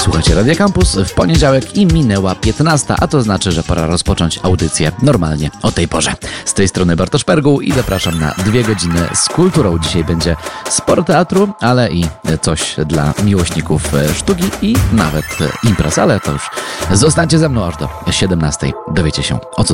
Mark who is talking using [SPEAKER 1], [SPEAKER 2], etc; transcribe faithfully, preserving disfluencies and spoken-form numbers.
[SPEAKER 1] Słuchajcie Radia Campus w poniedziałek i minęła piętnasta, a to znaczy, że pora rozpocząć audycję normalnie o tej porze. Z tej strony Bartosz Perguł i zapraszam na dwie godziny z kulturą. Dzisiaj będzie sporo teatru, ale i coś dla miłośników sztuki i nawet imprez, ale to już zostańcie ze mną aż do siedemnastej. Dowiecie się, o co